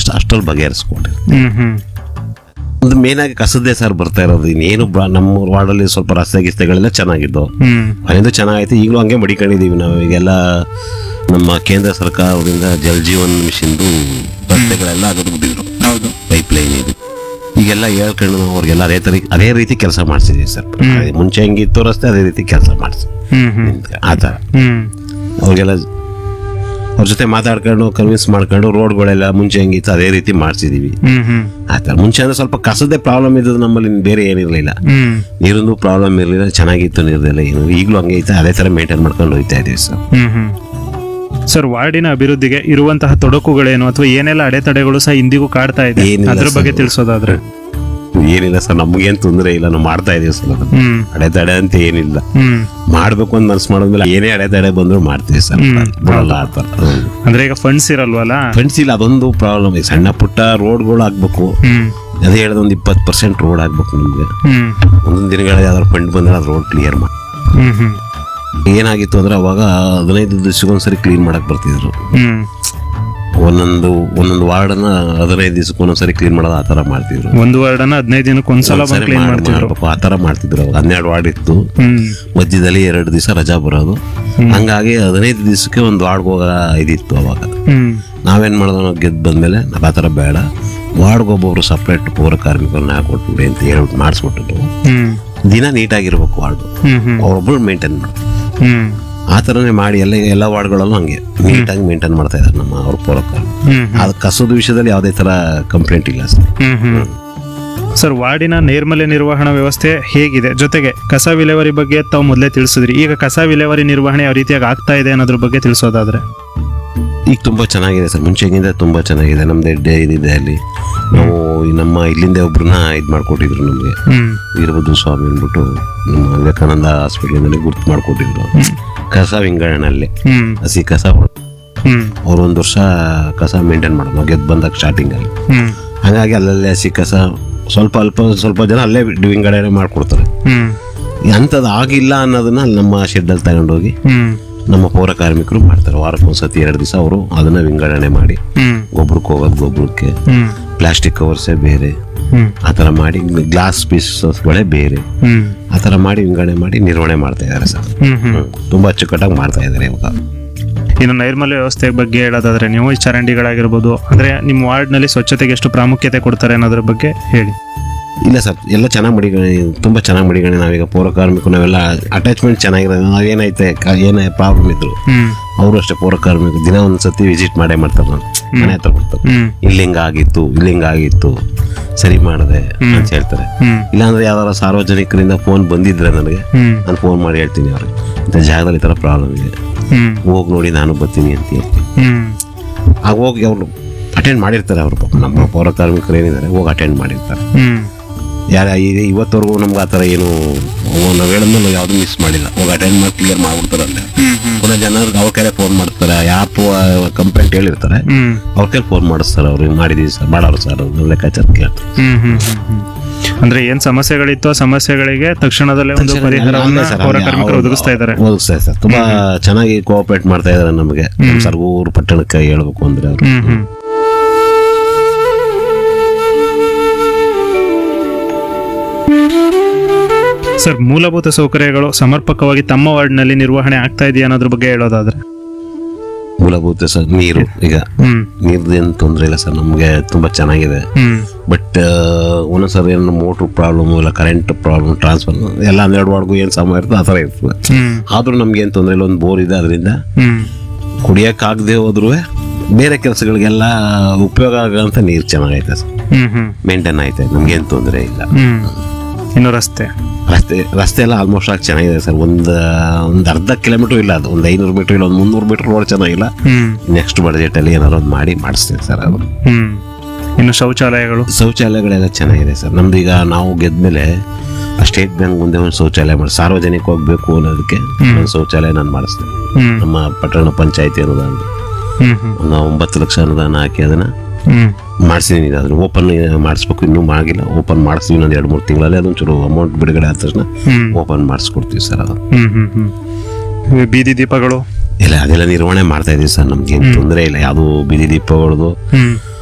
ಅಷ್ಟರಲ್ಲಿ ಬಗೆಹರಿಸ್ಕೊಟ್ಟಿರ್ತೀವಿ. ಹ್ಮ್ ಹ್ಮ್ ಒಂದು ಮೇನ್ ಆಗಿ ಕಸದ್ದೇ ಸರ್ ಬರ್ತಾ ಇರೋದು. ಇನ್ನೇನು ನಮ್ಮ ವಾರ್ಡಲ್ಲಿ ಸ್ವಲ್ಪ ರಸ್ತೆ ಗಿಸ್ತೆಗಳೆಲ್ಲ ಚೆನ್ನಾಗಿದ್ದು ಹ್ಮ್ ಮನೆಯಿಂದ ಚೆನ್ನಾಗೈತೆ. ಈಗಲೂ ಹಂಗೆ ಮಡಿಕೊಂಡಿದೀವಿ ನಾವು. ಈಗೆಲ್ಲ ನಮ್ಮ ಕೇಂದ್ರ ಸರ್ಕಾರದಿಂದ ಜಲ್ ಜೀವನ್ ಮಿಷನ್ದು ರಸ್ತೆಗಳೆಲ್ಲ ಅಗದ್ಬಿಟ್ಟಿದ್ರು, ಹೌದು. ಪೈಪ್ ಲೈನ್ ಇದು. ಈಗೆಲ್ಲ ಹೇಳ್ಕೊಂಡು ನಾವು ಅವ್ರಿಗೆಲ್ಲ ಅದೇ ರೀತಿ ಕೆಲಸ ಮಾಡಿಸಿದೀವಿ ಸರ್. ಮುಂಚೆ ಹೆಂಗಿತ್ತು ರಸ್ತೆ ಅದೇ ರೀತಿ ಕೆಲಸ ಮಾಡಿಸಿ ಹ್ಮ್ ಹ್ಮ್ ಆ ಥರ ಹ್ಮ್ ಅವ್ರಿಗೆಲ್ಲ ಅವ್ರ ಜೊತೆ ಮಾತಾಡ್ಕೊಂಡು ಕನ್ವಿನ್ಸ್ ಮಾಡ್ಕೊಂಡು ರೋಡ್ಗಳೆಲ್ಲ ಮುಂಚೆ ಹೆಂಗಿತ್ತು ಅದೇ ರೀತಿ ಮಾಡಿಸಿದೀವಿ ಹ್ಮ್ ಹ್ಮ್ ಆ ಥರ. ಮುಂಚೆ ಅಂದ್ರೆ ಸ್ವಲ್ಪ ಕಸದೇ ಪ್ರಾಬ್ಲಮ್ ಇದ್ದದ್ದು ನಮ್ಮಲ್ಲಿ, ಬೇರೆ ಏನಿರಲಿಲ್ಲ. ಹ್ಮ್ ನೀರಿಂದು ಪ್ರಾಬ್ಲಮ್ ಇರಲಿಲ್ಲ, ಚೆನ್ನಾಗಿತ್ತು ನೀರ್ದೆಲ್ಲ. ಏನು ಈಗಲೂ ಹಂಗೆ ಐತೆ, ಅದೇ ಥರ ಮೇಂಟೈನ್ ಮಾಡ್ಕೊಂಡು ಹೋಗ್ತಾ ಇದೀವಿ ಸರ್. ಹ್ಮ್ ಹ್ಮ್ ಸರ್, ವಾರ್ಡಿನ ಅಭಿವೃದ್ಧಿಗೆ ಇರುವಂತಹ ತೊಡಕುಗಳೇನು ಅಥವಾ ಏನೆಲ್ಲ ಅಡೆತಡೆಗಳು ಸಹ ಇಂದಿಗೂ ಕಾಡ್ತಾ ಇದೆ, ಏನಿಲ್ಲ ಅದ್ರ ಬಗ್ಗೆ ಸರ್. ತಿಳಿಸೋದಾದ್ರೆ? ಏನಿಲ್ಲ ಸರ್, ನಮಗೇನು ತೊಂದರೆ ಇಲ್ಲ, ನಾವು ಮಾಡ್ತಾ ಇದೀವಿ ಸರ್. ಅದು ಹ್ಮ್ ಅಡೆತಡೆ ಅಂತ ಏನಿಲ್ಲ. ಹ್ಮ್ ಮಾಡ್ಬೇಕು ಅಂತ ಮನಸ್ಸು ಮಾಡಿದ್ಮೇಲೆ ಏನೇ ಅಡೆತಡೆ ಬಂದ್ರು ಮಾಡ್ತೀವಿ ಸರ್. ಬಿಡಲ್ಲ ಆ ಥರ. ಅಂದ್ರೆ ಈಗ ಫಂಡ್ಸ್ ಇರಲ್ವಲ್ಲ? ಫ್ರೆಂಡ್ಸ್ ಇಲ್ಲ, ಅದೊಂದು ಪ್ರಾಬ್ಲಮ್. ಈಗ ಸಣ್ಣ ಪುಟ್ಟ ರೋಡ್ಗಳು ಆಗ್ಬೇಕು, ಹ್ಮ್ ಅದೇ ಹೇಳಿದ ಒಂದು 20% ರೋಡ್ ಆಗ್ಬೇಕು ನಮ್ಗೆ. ಹ್ಮ್ ಒಂದೊಂದು ದಿನಗಳಲ್ಲಿ ಯಾವ್ದಾದ್ರು ಫಂಡ್ ಬಂದ್ರೆ ಅದು ರೋಡ್ ಕ್ಲಿಯರ್ ಮಾಡಿ. ಹ್ಮ್ ಹ್ಮ್ ಏನಾಗಿತ್ತು ಅಂದ್ರೆ ಅವಾಗ 15 ದಿವಸಕ್ಕೊಂದ್ಸರಿ ಕ್ಲೀನ್ ಮಾಡಕ್ ಬರ್ತಿದ್ರು. ಹ್ಮ್ ಒಂದೊಂದು ವಾರ್ಡನ್ನ 15 ದಿವಸಕ್ಕೊಂದ್ಸರಿ ಕ್ಲೀನ್ ಮಾಡೋದು ಆ ಥರ ಮಾಡ್ತಿದ್ರು. ಒಂದು ವಾರ್ಡನ್ನ 15 ದಿನಕ್ಕೆ ಒಂದ್ಸಲ ಒಂದ್ಸರಿ ಕ್ಲೀನ್ ಮಾಡ್ತಿದ್ರು. ಮಾಡ್ಬೇಕು, ಆ ಥರ ಮಾಡ್ತಿದ್ರು. ಅವಾಗ 12 ವಾರ್ಡ್ ಇತ್ತು, ಹ್ಮ್ ಮಧ್ಯದಲ್ಲಿ 2 ದಿವಸ ರಜಾ ಬರೋದು. ಹಂಗಾಗಿ 15 ದಿವಸಕ್ಕೆ ಒಂದು ವಾರ್ಡ್ಗೆ ಹೋಗೋ ಇದಿತ್ತು ಅವಾಗ. ಹ್ಮ್ ನಾವೇನು ಮಾಡೋದು, ನಾವು ಗೆದ್ದು ಬಂದಮೇಲೆ ನಾವು ಆ ಥರ ಬೇಡ, ವಾರ್ಡ್ಗೊಬ್ಬೊಬ್ರು ಸಪ್ರೇಟ್ ಪೌರ ಕಾರ್ಮಿಕರನ್ನ ಹಾಕೊಟ್ಬಿಡಿ ಅಂತ ಹೇಳ್ಬಿಟ್ಟು ಮಾಡಿಸ್ಬಿಟ್ಟು ಹ್ಮ್ ದಿನ ನೀಟಾಗಿರ್ಬೇಕು ವಾರ್ಡು, ಹ್ಮ್ ಹ್ಮ್ ಅವ್ರೊಬ್ಬರು ಮೇಂಟೈನ್ ಮಾಡ್ತಾರೆ. ಹ್ಮ್ ಆ ಥರನೇ ಮಾಡಿ ಎಲ್ಲ ವಾರ್ಡ್ಗಳಲ್ಲೂ ಹಂಗೆ ನೀಟಾಗಿ ಮೇಂಟೈನ್ ಮಾಡ್ತಾ ಇದ್ದಾರೆ ನಮ್ಮ ಅವ್ರ ಪೌರ ಕಾರ್ಮಿಕರು. ಹ್ಮ್ ಅದು ಕಸದ ವಿಷಯದಲ್ಲಿ ಯಾವುದೇ ಥರ ಕಂಪ್ಲೇಂಟ್ ಇಲ್ಲ ಸರ್. ಹ್ಮ್ ಹ್ಮ್ ಸರ್, ವಾರ್ಡಿನ ನೈರ್ಮಲ್ಯ ನಿರ್ವಹಣಾ ವ್ಯವಸ್ಥೆ ಹೇಗಿದೆ? ಜೊತೆಗೆ ಕಸ ವಿಲೇವಾರಿ ಬಗ್ಗೆ ತಾವು ಮೊದಲೇ ತಿಳಿಸಿದ್ರಿ. ಈಗ ಕಸ ವಿಲೇವಾರಿ ನಿರ್ವಹಣೆ ಯಾವ ರೀತಿಯಾಗಿ ಆಗ್ತಾ ಇದೆ ಅನ್ನೋದ್ರ ಬಗ್ಗೆ ತಿಳಿಸೋದಾದ್ರೆ? ಈಗ ತುಂಬ ಚೆನ್ನಾಗಿದೆ ಸರ್, ಮುಂಚೆಗಿಂತ ತುಂಬ ಚೆನ್ನಾಗಿದೆ. ನಮ್ಮದೇ ಇದಿದೆ ಅಲ್ಲಿ. ನಾವು ನಮ್ಮ ಇಲ್ಲಿಂದ ಒಬ್ರನ್ನ ಇದು ಮಾಡಿಕೊಟ್ಟಿದ್ರು ನಮಗೆ, ಹ್ಮ್ ವೀರಭದ್ರ ಸ್ವಾಮಿ ಅಂದ್ಬಿಟ್ಟು ನಮ್ಮ ವಿವೇಕಾನಂದ ಹಾಸ್ಪಿಟ್ಲಿಂದಲೇ ಗುರ್ತು ಮಾಡಿಕೊಟ್ಟಿದ್ರು. ಕಸ ವಿಂಗಡಣೆಯಲ್ಲಿ ಹ್ಮ್ ಹಸಿ ಕಸ ಹ್ಮ್ ಅವ್ರು 1 ವರ್ಷ ಕಸ ಮೇಂಟೈನ್ ಮಾಡೋದು ನಾವು ಗೆದ್ದು ಬಂದಾಗ ಸ್ಟಾರ್ಟಿಂಗಲ್ಲಿ. ಹ್ಮ್ ಹಾಗಾಗಿ ಅಲ್ಲಲ್ಲೇ ಹಸಿ ಕಸ ಸ್ವಲ್ಪ ಜನ ಅಲ್ಲೇ ವಿಂಗಡಣೆ ಮಾಡಿಕೊಡ್ತಾರೆ. ಹ್ಮ್ ಅಂಥದ್ದು ಆಗಿಲ್ಲ ಅನ್ನೋದನ್ನ ಅಲ್ಲಿ ನಮ್ಮ ಶೆಡ್ಡಲ್ಲಿ ತಗೊಂಡೋಗಿ ಹ್ಮ್ ನಮ್ಮ ಪೌರ ಕಾರ್ಮಿಕರು ಮಾಡ್ತಾರೆ. ವಾರಕ್ಕೊಂದ್ಸತಿ 2 ದಿವಸ ಅವರು ಅದನ್ನ ವಿಂಗಡಣೆ ಮಾಡಿ, ಹ್ಮ್ ಗೊಬ್ಬರಕ್ಕೆ ಹೋಗೋದು ಗೊಬ್ಬರಕ್ಕೆ, ಹ್ಮ್ ಪ್ಲಾಸ್ಟಿಕ್ ಕವರ್ಸೇ ಬೇರೆ, ಹ್ಮ್ ಆ ಥರ ಮಾಡಿ, ಗ್ಲಾಸ್ ಪೀಸಸ್ಗಳೇ ಬೇರೆ, ಹ್ಮ್ ಆ ಥರ ಮಾಡಿ ವಿಂಗಡಣೆ ಮಾಡಿ ನಿರ್ವಹಣೆ ಮಾಡ್ತಾ ಇದ್ದಾರೆ ಸರ್. ಹ್ಮ್ ಹ್ಮ್ ತುಂಬ ಅಚ್ಚುಕಟ್ಟಾಗಿ ಮಾಡ್ತಾ ಇದ್ದಾರೆ ಇವಾಗ. ಇನ್ನು ನೈರ್ಮಲ್ಯ ವ್ಯವಸ್ಥೆ ಬಗ್ಗೆ ಹೇಳೋದಾದ್ರೆ, ನೀವು ಈ ಚರಂಡಿಗಳಾಗಿರ್ಬೋದು, ಅಂದ್ರೆ ನಿಮ್ಮ ವಾರ್ಡ್ನಲ್ಲಿ ಸ್ವಚ್ಛತೆಗೆ ಎಷ್ಟು ಪ್ರಾಮುಖ್ಯತೆ ಕೊಡ್ತಾರೆ ಅನ್ನೋದ್ರ ಬಗ್ಗೆ ಹೇಳಿ. ಇಲ್ಲ ಸರ್, ಎಲ್ಲ ಚೆನ್ನಾಗಿ ಮಡಿಗಣೆ, ತುಂಬ ಚೆನ್ನಾಗಿ ಮಡಿಗಣೆ. ನಾವೀಗ ಪೌರ ಕಾರ್ಮಿಕರು ನಾವೆಲ್ಲ ಅಟ್ಯಾಚ್ಮೆಂಟ್ ಚೆನ್ನಾಗಿರೋದು. ನಾವೇನೈತೆ ಏನೇ ಪ್ರಾಬ್ಲಮ್ ಇದ್ರು ಹ್ಮ್ ಅವರು ಅಷ್ಟೇ ಪೌರ ಕಾರ್ಮಿಕರು ದಿನ ಒಂದ್ಸತಿ ವಿಸಿಟ್ ಮಾಡೇ ಮಾಡ್ತಾರೆ. ನಾನು ಮನೆ ಹತ್ರ ಬರ್ತಾರೆ, ಹ್ಮ್ ಇಲ್ಲಿ ಹಿಂಗಾಗಿತ್ತು ಸರಿ ಮಾಡಿದೆ ಅಂತ ಹೇಳ್ತಾರೆ. ಹ್ಮ್ ಇಲ್ಲಾಂದ್ರೆ ಯಾವ್ದಾರ ಸಾರ್ವಜನಿಕರಿಂದ ಫೋನ್ ಬಂದಿದ್ರೆ ನನಗೆ, ಹ್ಮ್ ನಾನು ಫೋನ್ ಮಾಡಿ ಹೇಳ್ತೀನಿ ಅವ್ರಿಗೆ, ಇಂಥ ಜಾಗದಲ್ಲಿ ಈ ಥರ ಪ್ರಾಬ್ಲಮ್ ಇದೆ, ಹ್ಮ್ ಹೋಗಿ ನೋಡಿ ನಾನು ಬರ್ತೀನಿ ಅಂತ ಹೇಳ್ತೀನಿ. ಹ್ಮ್ ಆಗ ಹೋಗಿ ಅವರು ಅಟೆಂಡ್ ಮಾಡಿರ್ತಾರೆ. ಅವರು ಪಾಪ ನಮ್ಮ ಪೌರ ಕಾರ್ಮಿಕರು ಏನಿದ್ದಾರೆ ಹೋಗಿ ಅಟೆಂಡ್ ಮಾಡಿರ್ತಾರೆ. ಹ್ಮ್ ಇವತ್ತವರೆಗೂ ನಮ್ಗೆ ಆ ಥರ ಏನು ನಾವು ಹೇಳಿದ್ಮೇಲೆ ಯಾವುದು ಮಿಸ್ ಮಾಡಿಲ್ಲ. ಹೋಗಿ ಅಟೆಂಡ್ ಮಾಡಿ ಕ್ಲಿಯರ್ ಮಾಡ್ಬಿಡ್ತಾರೆ ಅಲ್ಲೇ. ಪುನಃ ಜನರಿಗೆ ಅವ್ರ ಕೈಲೇ ಫೋನ್ ಮಾಡ್ತಾರೆ, ಯಾಪ್ ಕಂಪ್ಲೇಂಟ್ ಹೇಳಿರ್ತಾರೆ, ಹ್ಮ್ ಅವ್ರ ಕೈಲಿ ಫೋನ್ ಮಾಡಿಸ್ತಾರೆ. ಅವ್ರು ಹಿಂಗೆ ಮಾಡಿದೀವಿ ಸರ್, ಮಾಡೋರು ಸರ್, ಲೆಕ್ಕಾಚಾರ ಕೇಳ್ತಾರೆ. ಹ್ಮ್ ಹ್ಮ್ ಹ್ಮ್ ಅಂದ್ರೆ ಏನ್ ಸಮಸ್ಯೆಗಳಿತ್ತು ಆ ಸಮಸ್ಯೆಗಳಿಗೆ ತಕ್ಷಣದಲ್ಲೇ ಒಂದು ಪರಿಹಾರವನ್ನ ಪೌರ ಕಾರ್ಮಿಕರು ಒದಗಿಸ್ತಾ ಇದ್ದಾರೆ. ಸರ್ ತುಂಬಾ ಚೆನ್ನಾಗಿ ಕೋಆಪರೇಟ್ ಮಾಡ್ತಾ ಇದ್ದಾರೆ ನಮಗೆ. ಸರ್ಗೂರು ಪಟ್ಟಣಕ್ಕೆ ಹೇಳ್ಬೇಕು ಅಂದ್ರೆ ಅವರು. ಹ್ಮ್ ಹ್ಮ್ ಸರ್, ಮೂಲಭೂತ ಸೌಕರ್ಯಗಳು ಸಮರ್ಪಕವಾಗಿ ತಮ್ಮ ವಾರ್ಡ್ನಲ್ಲಿ ನಿರ್ವಹಣೆ ಆಗ್ತಾ ಇದೆಯಾ ಅನ್ನೋದ್ರ ಬಗ್ಗೆ ಹೇಳೋದಾದ್ರೆ? ಮೂಲಭೂತ ಸರ್, ನೀರು, ಈಗ ಹ್ಮ್ ನೀರ್ದೇನು ತೊಂದರೆ ಇಲ್ಲ ಸರ್, ನಮಗೆ ತುಂಬಾ ಚೆನ್ನಾಗಿದೆ. ಹ್ಮ್ ಬಟ್ ಒಂದೊಂದ್ಸರಿ ಏನು ಮೋಟ್ರ್ ಪ್ರಾಬ್ಲಮ್ ಇಲ್ಲ, ಕರೆಂಟ್ ಪ್ರಾಬ್ಲಮ್, ಟ್ರಾನ್ಸ್ಫರ್ ಎಲ್ಲ 12 ವಾರ್ಡ್ಗೂ ಏನು ಸಮಯ ಇರ್ತದೆ ಆ ಥರ ಇರ್ತದೆ. ಹ್ಮ್ ಆದ್ರೂ ನಮ್ಗೆ ಏನು ತೊಂದರೆ ಇಲ್ಲ, ಒಂದು ಬೋರ್ ಇದೆ, ಅದರಿಂದ ಹ್ಮ್ ಕುಡಿಯೋಕ್ಕಾಗದೆ ಹೋದ್ರೂ ಬೇರೆ ಕೆಲಸಗಳಿಗೆಲ್ಲ ಉಪಯೋಗ ಆಗೋಂಥ ನೀರು ಚೆನ್ನಾಗೈತೆ ಸರ್, ಹ್ಮ್ ಹ್ಮ್ ಮೇಂಟೈನ್ ಐತೆ, ನಮ್ಗೇನು ತೊಂದರೆ ಇಲ್ಲ. ಹ್ಮ್ ಇನ್ನು ರಸ್ತೆ ಎಲ್ಲ ಆಲ್ಮೋಸ್ಟ್ ಆಗಿ ಚೆನ್ನಾಗಿದೆ ಸರ್. ಒಂದು ಅರ್ಧ ಕಿಲೋಮೀಟರ್ ಇಲ್ಲ, ಅದು ಒಂದು 500 ಮೀಟರ್ ಇಲ್ಲ, ಒಂದು 300 ಮೀಟರ್ ರೋಡ್ ಚೆನ್ನಾಗಿಲ್ಲ. ಹ್ಮ್ ನೆಕ್ಸ್ಟ್ ಬಡ್ಜೆಟಲ್ಲಿ ಏನಾದ್ರು ಒಂದು ಮಾಡಿ ಮಾಡಿಸ್ತೀವಿ ಸರ್ ಅದು. ಹ್ಮ್ ಇನ್ನು ಶೌಚಾಲಯಗಳೆಲ್ಲ ಚೆನ್ನಾಗಿದೆ ಸರ್. ನಮ್ದು ಈಗ ನಾವು ಗೆದ್ಮೇಲೆ ಆ ಸ್ಟೇಟ್ ಬ್ಯಾಂಕ್ ಮುಂದೆ ಒಂದು ಶೌಚಾಲಯ ಮಾಡಿ ಸಾರ್ವಜನಿಕ ಹೋಗ್ಬೇಕು ಅನ್ನೋದಕ್ಕೆ ಒಂದು ಶೌಚಾಲಯ ನಾನು ಮಾಡಿಸ್ತೇನೆ. ಹ್ಮ್ ನಮ್ಮ ಪಟ್ಟಣ ಪಂಚಾಯತಿ ಅನುದಾನ ಹ್ಮ್ ಹ್ಮ್ ಒಂದು 9 ಲಕ್ಷ ಅನುದಾನ ಹಾಕಿ ಅದನ್ನ ಹ್ಮ್ ಮಾಡಿಸಿದೀನಿ. ಅದನ್ನ ಓಪನ್ ಮಾಡಿಸ್ಬೇಕು, ಇನ್ನೂ ಆಗಿಲ್ಲ. ಓಪನ್ ಮಾಡಿಸ್ತೀವಿ, ಇನ್ನೊಂದು 2-3 ತಿಂಗಳಲ್ಲಿ ಅದೊಂದು ಚೂರು ಅಮೌಂಟ್ ಬಿಡುಗಡೆ ಆದ ತಕ್ಷಣ ಹ್ಮ್ ಓಪನ್ ಮಾಡಿಸ್ಕೊಡ್ತೀವಿ ಸರ್ ಅದು. ಹ್ಮ್ ಹ್ಮ್ ಹ್ಮ್ ಬೀದಿ ದೀಪಗಳು ಇಲ್ಲ, ಅದೆಲ್ಲ ನಿರ್ವಹಣೆ ಮಾಡ್ತಾ ಇದೀವಿ ಸರ್, ನಮ್ಗೆ ಏನು ತೊಂದರೆ ಇಲ್ಲ. ಯಾವುದು ಬೀದಿ ದೀಪಗಳದು ಹ್ಮ್